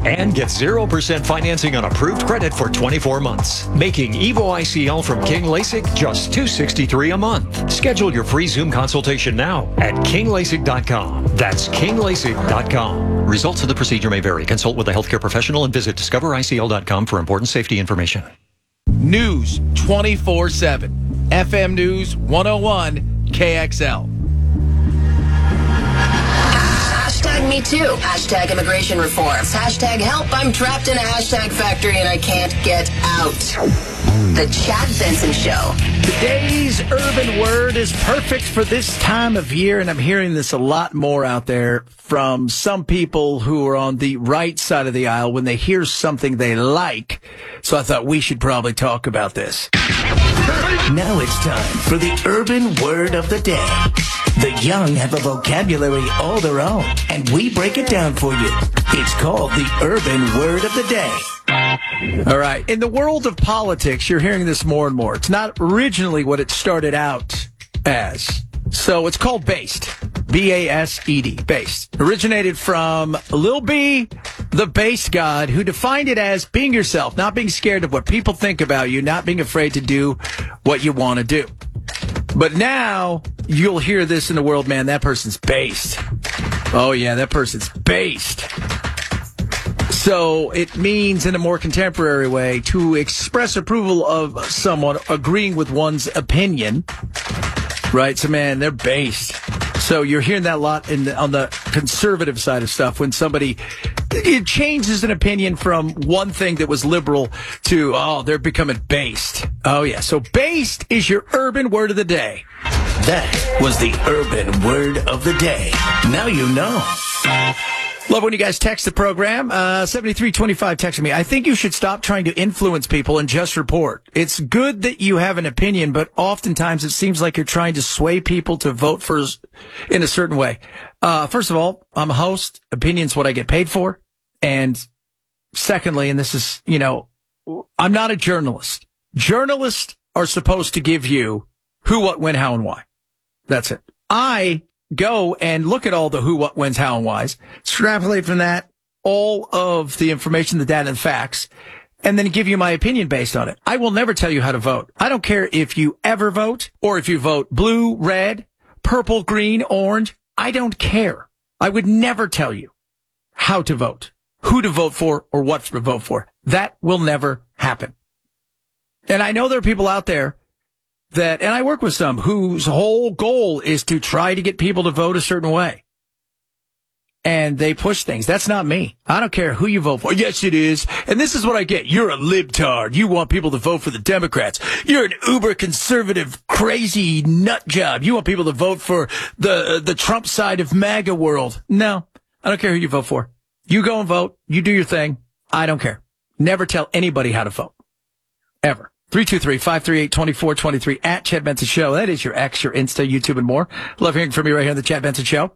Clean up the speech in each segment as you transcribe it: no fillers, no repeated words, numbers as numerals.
And get 0% financing on approved credit for 24 months. Making Evo ICL from King LASIK just $263 a month. Schedule your free Zoom consultation now at kinglasik.com. That's kinglasik.com. Results of the procedure may vary. Consult with a healthcare professional and visit discovericl.com for important safety information. News 24/7. FM News 101 KXL. Hashtag me too. Hashtag immigration reforms. Hashtag help. I'm trapped in a hashtag factory and I can't get out. The Chad Benson Show. Today's urban word is perfect for this time of year, and I'm hearing this a lot more out there from some people who are on the right side of the aisle when they hear something they like. So I thought we should probably talk about this. Now it's time for the urban word of the day. The young have a vocabulary all their own, and we break it down for you. It's called the urban word of the day. All right. In the world of politics, you're hearing this more and more. It's not originally what it started out as. So it's called based. B-A-S-E-D. Based. Originated from Lil B, the bass god, who defined it as being yourself, not being scared of what people think about you, not being afraid to do what you want to do. But now you'll hear this in the world, man, that person's based. Oh, yeah, that person's based. So it means, in a more contemporary way, to express approval of someone agreeing with one's opinion. Right? So, man, they're based. So you're hearing that a lot on the conservative side of stuff when somebody it changes an opinion from one thing that was liberal to, oh, they're becoming based. Oh, yeah. So based is your urban word of the day. That was the urban word of the day. Now you know. Love when you guys text the program. 7325 texting me. I think you should stop trying to influence people and just report. It's good that you have an opinion, but oftentimes it seems like you're trying to sway people to vote for in a certain way. First of all, I'm a host. Opinion's what I get paid for. And secondly, and this is, I'm not a journalist. Journalists are supposed to give you who, what, when, how, and why. That's it. I go and look at all the who, what, when's, how, and whys, extrapolate from that all of the information, the data, and facts, and then give you my opinion based on it. I will never tell you how to vote. I don't care if you ever vote or if you vote blue, red, purple, green, orange. I don't care. I would never tell you how to vote, who to vote for, or what to vote for. That will never happen. And I know there are people out there and I work with some whose whole goal is to try to get people to vote a certain way. And they push things. That's not me. I don't care who you vote for. Yes, it is. And this is what I get. You're a libtard. You want people to vote for the Democrats. You're an uber conservative, crazy nut job. You want people to vote for the Trump side of MAGA world. No, I don't care who you vote for. You go and vote. You do your thing. I don't care. Never tell anybody how to vote. Ever. 323-538-2423 at Chad Benson Show. That is your X, your Insta, YouTube, and more. Love hearing from you right here on the Chad Benson Show.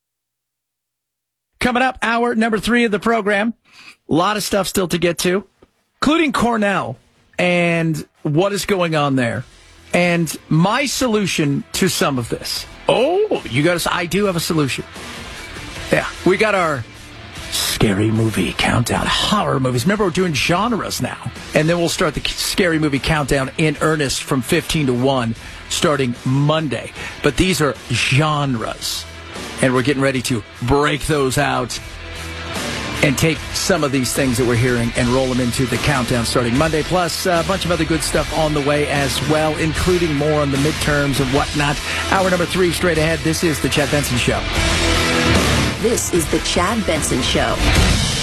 Coming up, hour number 3 of the program. A lot of stuff still to get to, including Cornell and what is going on there. And my solution to some of this. Oh, I do have a solution. Yeah, we got our scary movie countdown, horror movies. Remember, we're doing genres now. And then we'll start the scary movie countdown in earnest from 15 to 1 starting Monday. But these are genres. And we're getting ready to break those out and take some of these things that we're hearing and roll them into the countdown starting Monday. Plus, a bunch of other good stuff on the way as well, including more on the midterms and whatnot. Hour number 3 straight ahead. This is The Chad Benson Show. This is The Chad Benson Show.